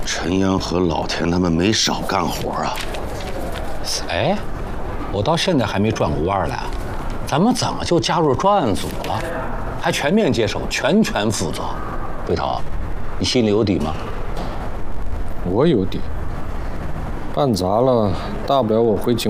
陈阳和老田他们没少干活啊。 哎，我到现在还没转过弯来啊，咱们怎么就加入专案组了？还全面接手，全权负责。魏涛，你心里有底吗？ 我有底，办砸了，大不了我回警。